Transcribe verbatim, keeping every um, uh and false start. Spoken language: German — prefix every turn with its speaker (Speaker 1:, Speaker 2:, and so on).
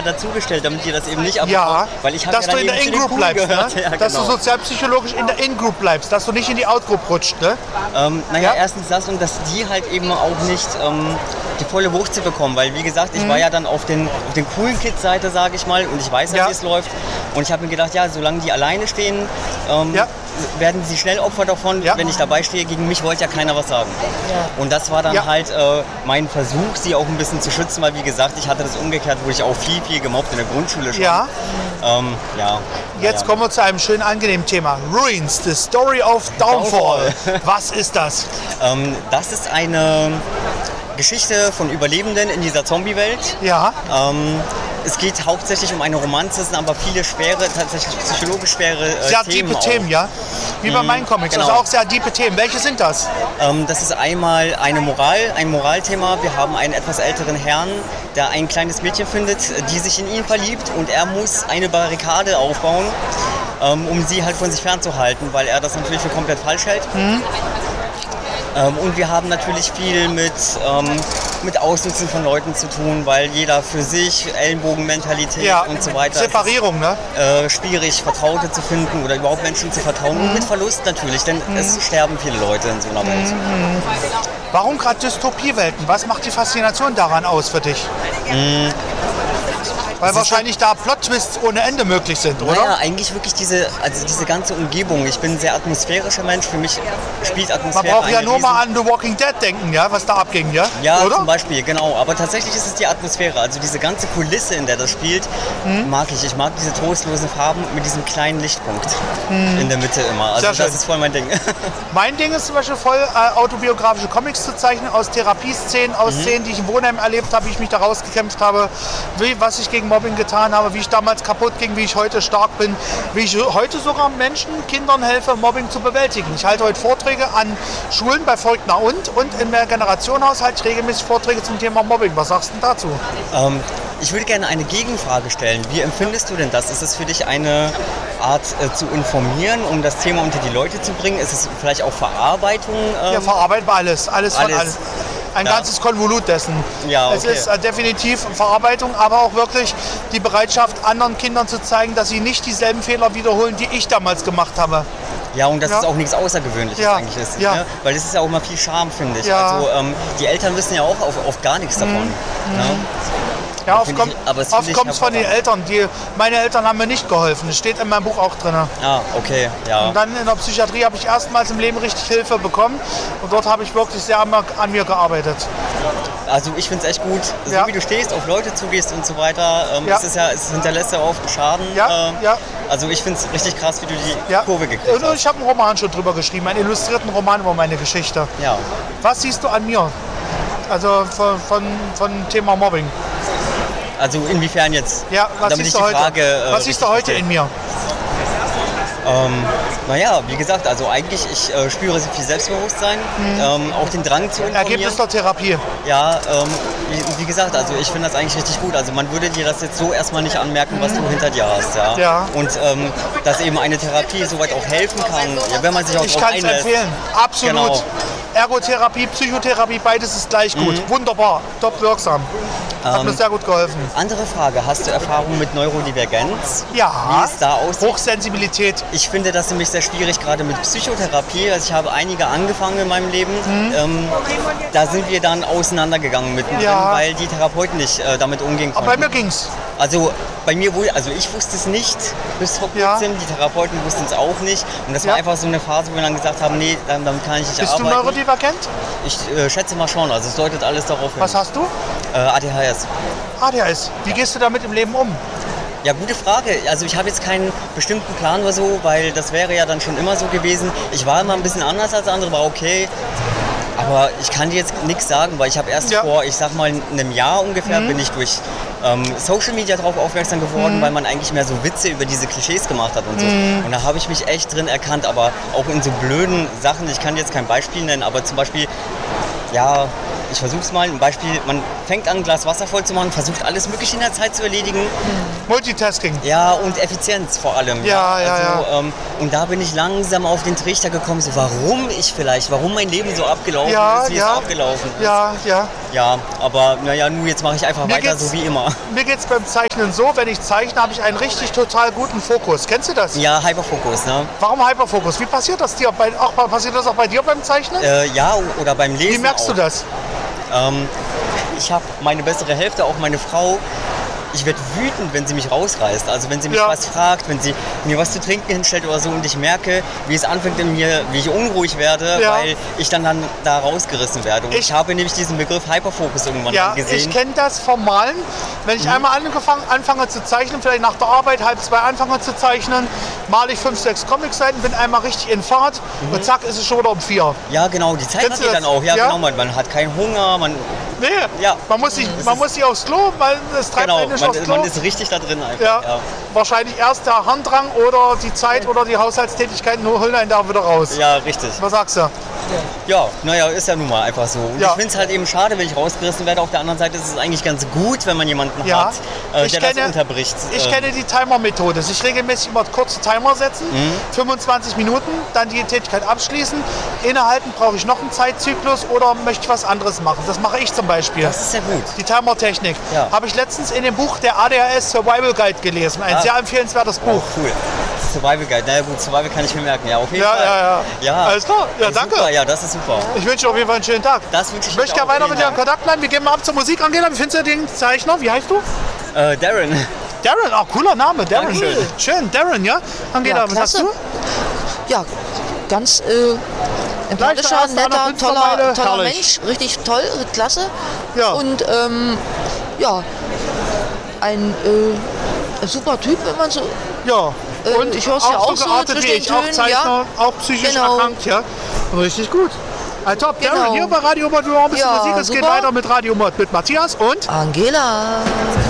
Speaker 1: ja dazugestellt, damit ihr das eben nicht abbekommt.
Speaker 2: Ja,
Speaker 1: weil ich
Speaker 2: dass
Speaker 1: ja
Speaker 2: du in der In-Group bleibst, ne?
Speaker 1: Ja,
Speaker 2: dass
Speaker 1: genau.
Speaker 2: du sozialpsychologisch in der In-Group bleibst, dass du nicht in die Out-Group rutscht. Ne?
Speaker 1: Ähm, naja,
Speaker 2: Ja.
Speaker 1: erstens das und dass die halt eben auch nicht ähm, die volle Wucht zu bekommen, weil wie gesagt, ich mhm. war ja dann auf den, auf den coolen Kids-Seite, sage ich mal, und ich weiß ja,
Speaker 2: Ja.
Speaker 1: wie es läuft. Und ich habe mir gedacht, ja, solange die alleine stehen, ähm,
Speaker 2: Ja.
Speaker 1: werden sie schnell Opfer davon.
Speaker 2: Ja.
Speaker 1: Wenn ich dabei stehe, gegen mich wollte ja keiner was sagen. Und das war dann
Speaker 2: Ja.
Speaker 1: halt äh, mein Versuch, sie auch ein bisschen zu schützen, weil wie gesagt, ich hatte das umgekehrt, wurde ich auch viel, viel gemobbt in der Grundschule schon.
Speaker 2: Ja.
Speaker 1: Ähm, ja.
Speaker 2: Jetzt
Speaker 1: ja.
Speaker 2: kommen wir zu einem schönen, angenehmen Thema. Ruins, the story of Downfall. Was ist das?
Speaker 1: Ähm, das ist eine Geschichte von Überlebenden in dieser Zombie-Welt.
Speaker 2: Ja.
Speaker 1: Ähm, es geht hauptsächlich um eine Romanze, es sind aber viele schwere, tatsächlich psychologisch schwere äh,
Speaker 2: Sehr
Speaker 1: Themen.
Speaker 2: tiefe Themen, ja? Wie bei
Speaker 1: Mhm,
Speaker 2: meinen Comics.
Speaker 1: genau.
Speaker 2: Also auch sehr tiefe Themen. Welche sind das?
Speaker 1: Ähm, das ist einmal eine Moral, ein Moralthema. Wir haben einen etwas älteren Herrn, der ein kleines Mädchen findet, die sich in ihn verliebt und er muss eine Barrikade aufbauen, ähm, um sie halt von sich fernzuhalten, weil er das natürlich für komplett falsch hält.
Speaker 2: Mhm.
Speaker 1: Ähm, und wir haben natürlich viel mit, ähm, mit Ausnutzen von Leuten zu tun, weil jeder für sich, Ellenbogenmentalität
Speaker 2: Ja,
Speaker 1: und so weiter.
Speaker 2: Separierung, ne?
Speaker 1: Äh, schwierig, Vertraute zu finden oder überhaupt Menschen zu vertrauen. Und mit Verlust natürlich, denn es sterben viele Leute in so einer Welt.
Speaker 2: Warum gerade Dystopiewelten? Was macht die Faszination daran aus für dich?
Speaker 1: Mhm.
Speaker 2: Weil wahrscheinlich da Plot-Twists ohne Ende möglich sind, oder?
Speaker 1: Naja, eigentlich wirklich diese, also diese ganze Umgebung. Ich bin ein sehr atmosphärischer Mensch. Für mich spielt Atmosphäre
Speaker 2: Man braucht ja
Speaker 1: eine
Speaker 2: nur
Speaker 1: riesen-
Speaker 2: mal an The Walking Dead denken, ja, was da abging, ja?
Speaker 1: Ja,
Speaker 2: oder?
Speaker 1: zum Beispiel, genau. Aber tatsächlich ist es die Atmosphäre. Also diese ganze Kulisse, in der das spielt,
Speaker 2: Mhm.
Speaker 1: mag ich. Ich mag diese trostlosen Farben mit diesem kleinen Lichtpunkt in der Mitte immer. Also
Speaker 2: Sehr
Speaker 1: das
Speaker 2: schön.
Speaker 1: ist voll mein Ding.
Speaker 2: Mein Ding ist zum Beispiel voll, äh, autobiografische Comics zu zeichnen, aus Therapieszenen, aus
Speaker 1: Mhm.
Speaker 2: Szenen, die ich im Wohnheim erlebt habe, wie ich mich da rausgekämpft habe, wie, was ich gegen Mobbing getan habe, wie ich damals kaputt ging, wie ich heute stark bin, wie ich heute sogar Menschen, Kindern helfe, Mobbing zu bewältigen. Ich halte heute Vorträge an Schulen bei Volkner und und im Mehrgenerationenhaus halte ich regelmäßig Vorträge zum Thema Mobbing. Was sagst du denn dazu?
Speaker 1: ähm, ich würde gerne eine Gegenfrage stellen. Wie empfindest du denn das? Ist es für dich eine Art äh, zu informieren, um das Thema unter die Leute zu bringen? Ist es vielleicht auch Verarbeitung? Ähm,
Speaker 2: Ja, verarbeiten wir alles, alles von
Speaker 1: alles.
Speaker 2: alles. Ein
Speaker 1: Ja.
Speaker 2: ganzes Konvolut dessen.
Speaker 1: Ja,
Speaker 2: Es
Speaker 1: okay.
Speaker 2: ist äh, definitiv Verarbeitung, aber auch wirklich die Bereitschaft, anderen Kindern zu zeigen, dass sie nicht dieselben Fehler wiederholen, die ich damals gemacht habe.
Speaker 1: Ja, und dass
Speaker 2: Ja.
Speaker 1: es auch nichts Außergewöhnliches
Speaker 2: Ja.
Speaker 1: eigentlich ist.
Speaker 2: Ja.
Speaker 1: Ne? Weil es ist ja auch immer viel Scham, finde ich.
Speaker 2: Ja.
Speaker 1: Also ähm, die Eltern wissen ja auch oft, oft gar nichts davon. Ne?
Speaker 2: Ja, oft
Speaker 1: Finde
Speaker 2: kommt
Speaker 1: ich- aber das
Speaker 2: oft
Speaker 1: finde ich
Speaker 2: kommt's von den Eltern. Die, meine Eltern haben mir nicht geholfen. Das steht in meinem Buch auch drin.
Speaker 1: Ah, okay, ja.
Speaker 2: Und dann in der Psychiatrie habe ich erstmals im Leben richtig Hilfe bekommen. Und dort habe ich wirklich sehr an mir, an mir gearbeitet.
Speaker 1: Also ich finde es echt gut, so
Speaker 2: Ja.
Speaker 1: wie du stehst, auf Leute zugehst und so weiter. Ähm,
Speaker 2: Ja.
Speaker 1: es, ist ja, es hinterlässt ja oft einen Schaden.
Speaker 2: Ja,
Speaker 1: ähm,
Speaker 2: ja.
Speaker 1: Also ich finde es richtig krass, wie du die
Speaker 2: Ja.
Speaker 1: Kurve gekriegt
Speaker 2: Und
Speaker 1: hast.
Speaker 2: ich habe einen Roman schon drüber geschrieben, einen illustrierten Roman über meine Geschichte.
Speaker 1: Ja.
Speaker 2: Was siehst du an mir? Also von, von, von Thema Mobbing.
Speaker 1: Also inwiefern jetzt?
Speaker 2: Ja, was
Speaker 1: Damit
Speaker 2: siehst
Speaker 1: ich
Speaker 2: du
Speaker 1: die
Speaker 2: heute?
Speaker 1: Frage, äh,
Speaker 2: was siehst du
Speaker 1: richtig
Speaker 2: heute in mir?
Speaker 1: Ähm, naja, wie gesagt, also eigentlich, ich äh, spüre sehr viel Selbstbewusstsein, ähm, auch den Drang zu informieren.
Speaker 2: Ergebnis der Therapie.
Speaker 1: Ja, ähm, wie, wie gesagt, also ich finde das eigentlich richtig gut. Also man würde dir das jetzt so erstmal nicht anmerken, was du hinter dir hast. Ja.
Speaker 2: Ja.
Speaker 1: Und ähm, dass eben eine Therapie soweit auch helfen kann, ja, wenn man sich auch
Speaker 2: Ich
Speaker 1: drauf
Speaker 2: kann es
Speaker 1: einlässt.
Speaker 2: empfehlen. Absolut.
Speaker 1: Genau.
Speaker 2: Ergotherapie, Psychotherapie, beides ist gleich gut.
Speaker 1: Mhm.
Speaker 2: Wunderbar, top wirksam. Hat
Speaker 1: Ähm,
Speaker 2: mir sehr gut geholfen.
Speaker 1: Andere Frage, hast du Erfahrung mit Neurodivergenz?
Speaker 2: Ja,
Speaker 1: Wie es da aussieht?
Speaker 2: Hochsensibilität.
Speaker 1: Ich finde das nämlich sehr schwierig, gerade mit Psychotherapie. Also ich habe einige angefangen in meinem Leben.
Speaker 2: Mhm.
Speaker 1: Ähm, da sind wir dann auseinandergegangen mittendrin,
Speaker 2: Ja.
Speaker 1: weil die Therapeuten nicht äh, damit umgehen
Speaker 2: Aber
Speaker 1: konnten.
Speaker 2: bei mir ging's.
Speaker 1: Also bei mir wohl, also ich wusste es nicht bis vor
Speaker 2: Ja.
Speaker 1: kurzem, die Therapeuten wussten es auch nicht. Und das war
Speaker 2: Ja.
Speaker 1: einfach so eine Phase, wo wir dann gesagt haben, nee, dann- damit kann ich nicht
Speaker 2: Bist du
Speaker 1: arbeiten.
Speaker 2: neurodivergent?
Speaker 1: Ich äh, schätze mal schon, also es deutet alles darauf hin.
Speaker 2: Was hast du?
Speaker 1: Äh, A D H S.
Speaker 2: A D H S. Wie gehst du damit im Leben um?
Speaker 1: Ja, gute Frage. Also ich habe jetzt keinen bestimmten Plan oder so, weil das wäre ja dann schon immer so gewesen. Ich war immer ein bisschen anders als andere, war okay. Aber ich kann dir jetzt nichts sagen, weil ich habe erst
Speaker 2: Ja.
Speaker 1: vor, ich sag mal, einem Jahr ungefähr
Speaker 2: Mhm.
Speaker 1: bin ich durch ähm, Social Media darauf aufmerksam geworden,
Speaker 2: Mhm.
Speaker 1: weil man eigentlich mehr so Witze über diese Klischees gemacht hat und so.
Speaker 2: Mhm.
Speaker 1: Und da habe ich mich echt drin erkannt, aber auch in so blöden Sachen, ich kann jetzt kein Beispiel nennen, aber zum Beispiel, ja, ich versuche es mal. Ein Beispiel, man fängt an, ein Glas Wasser voll zu machen, versucht alles Mögliche in der Zeit zu erledigen.
Speaker 2: Multitasking.
Speaker 1: Ja, und Effizienz vor allem.
Speaker 2: Ja, ja,
Speaker 1: also,
Speaker 2: ja.
Speaker 1: Ähm, und da bin ich langsam auf den Trichter gekommen, so warum ich vielleicht, warum mein Leben so abgelaufen
Speaker 2: Ja,
Speaker 1: ist, wie
Speaker 2: ja.
Speaker 1: es abgelaufen ist.
Speaker 2: Ja, ja.
Speaker 1: Ja, aber naja, nun jetzt mache ich einfach
Speaker 2: Mir
Speaker 1: weiter
Speaker 2: geht's-
Speaker 1: so wie immer.
Speaker 2: Mir geht es beim Zeichnen so, wenn ich zeichne, habe ich einen richtig total guten Fokus. Kennst du das?
Speaker 1: Ja, Hyperfokus, ne?
Speaker 2: Warum Hyperfokus? Wie passiert das dir? Bei, auch, passiert das auch bei dir beim Zeichnen?
Speaker 1: Äh, ja, oder beim Lesen
Speaker 2: Wie merkst
Speaker 1: auch.
Speaker 2: du das?
Speaker 1: Ähm, ich habe meine bessere Hälfte, auch meine Frau. Ich werde wütend, wenn sie mich rausreißt. Also wenn sie mich
Speaker 2: Ja.
Speaker 1: was fragt, wenn sie mir was zu trinken hinstellt oder so und ich merke, wie es anfängt in mir, wie ich unruhig werde,
Speaker 2: Ja.
Speaker 1: weil ich dann, dann da rausgerissen werde. Und ich,
Speaker 2: Ich-
Speaker 1: habe nämlich diesen Begriff Hyperfokus irgendwann
Speaker 2: Ja,
Speaker 1: gesehen.
Speaker 2: ich kenne das vom Malen. Wenn ich einmal angefangen, anfange zu zeichnen, vielleicht nach der Arbeit, halb zwei anfange zu zeichnen, male ich fünf, sechs Comicseiten, bin einmal richtig in Fahrt und zack, ist es schon wieder um vier.
Speaker 1: Ja, genau, die Zeit
Speaker 2: Kennst
Speaker 1: hat
Speaker 2: du
Speaker 1: ihr
Speaker 2: das?
Speaker 1: dann auch. Ja,
Speaker 2: Ja?
Speaker 1: genau, man, man hat keinen Hunger, man,
Speaker 2: Nee,
Speaker 1: Ja.
Speaker 2: man, muss sich,
Speaker 1: Das
Speaker 2: man
Speaker 1: ist-
Speaker 2: muss sich aufs Klo, weil es treibt
Speaker 1: genau,
Speaker 2: einen nicht
Speaker 1: man,
Speaker 2: aufs Klo.
Speaker 1: man ist richtig da drin einfach.
Speaker 2: ja,
Speaker 1: Ja.
Speaker 2: Wahrscheinlich erst der Harndrang oder die Zeit oder die Haushaltstätigkeiten holen einen da wieder raus.
Speaker 1: Ja, richtig.
Speaker 2: Was sagst du?
Speaker 1: Ja, naja, ist ja nun mal einfach so. Und
Speaker 2: Ja.
Speaker 1: ich finde es halt eben schade, wenn ich rausgerissen werde. Auf der anderen Seite ist es eigentlich ganz gut, wenn man jemanden
Speaker 2: Ja.
Speaker 1: hat, äh,
Speaker 2: Ich
Speaker 1: der
Speaker 2: kenne-
Speaker 1: das unterbricht.
Speaker 2: Ich
Speaker 1: Ähm,
Speaker 2: kenne die Timer-Methode. Sich regelmäßig immer kurze Timer setzen,
Speaker 1: Mhm.
Speaker 2: fünfundzwanzig Minuten, dann die Tätigkeit abschließen. Innehalten brauche ich noch einen Zeitzyklus oder möchte ich was anderes machen. Das mache ich zum Beispiel.
Speaker 1: Das ist ja gut.
Speaker 2: Die Timer-Technik.
Speaker 1: Ja.
Speaker 2: Habe ich letztens in dem Buch der A D H S Survival Guide gelesen. Ein
Speaker 1: Ah.
Speaker 2: sehr empfehlenswertes Buch.
Speaker 1: Cool. Survival Guide. Naja gut, Survival kann ich mir merken. Ja, auf jeden
Speaker 2: Ja,
Speaker 1: Fall.
Speaker 2: ja, ja.
Speaker 1: Ja.
Speaker 2: Alles klar. Ja,
Speaker 1: Ey,
Speaker 2: danke.
Speaker 1: Super. Ja, das ist super.
Speaker 2: Ich wünsche dir auf jeden Fall einen schönen Tag.
Speaker 1: Das wünsche ich
Speaker 2: Ich möchte
Speaker 1: dir
Speaker 2: gerne
Speaker 1: auch.
Speaker 2: weiter mit dir in
Speaker 1: Vielen
Speaker 2: Kontakt bleiben. Wir gehen mal ab zur Musik. Angela, wie findest du den Zeichner? Wie heißt du?
Speaker 1: Dank. Äh, Darren.
Speaker 2: Darren, auch cooler Name. Darren.
Speaker 1: Dankeschön.
Speaker 2: Schön, Darren, ja? Angela,
Speaker 3: Ja,
Speaker 2: was sagst
Speaker 3: klasse.
Speaker 2: du?
Speaker 3: Ja, ganz äh, empathischer,
Speaker 2: erste
Speaker 3: netter,
Speaker 2: Anna Künstlermeile,
Speaker 3: toller, toller
Speaker 2: herrlich.
Speaker 3: Mensch, richtig toll, klasse.
Speaker 2: Ja.
Speaker 3: Und ähm, ja, ein äh, super Typ, wenn man so.
Speaker 2: Ja.
Speaker 3: Äh,
Speaker 2: Und
Speaker 3: ich hör's ja
Speaker 2: auch
Speaker 3: auch
Speaker 2: so
Speaker 3: so
Speaker 2: geartet wie
Speaker 3: zwischen
Speaker 2: ich,
Speaker 3: den
Speaker 2: auch
Speaker 3: Tönen,
Speaker 2: Zeichner, auch psychisch
Speaker 3: Genau.
Speaker 2: erkrankt, ja. Richtig gut. Also top,
Speaker 3: Genau.
Speaker 2: Darren, hier bei Radio Mod, wir haben ein bisschen
Speaker 3: Ja,
Speaker 2: Musik, es geht
Speaker 3: super.
Speaker 2: weiter mit Radio Mod mit Matthias und
Speaker 3: Angela.